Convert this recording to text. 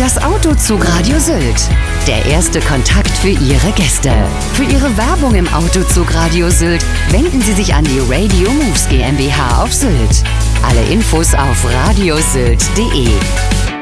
Das Autozug Radio Sylt. Der erste Kontakt für Ihre Gäste. Für Ihre Werbung im Autozug Radio Sylt wenden Sie sich an die Radio Moves GmbH auf Sylt. Alle Infos auf radiosylt.de.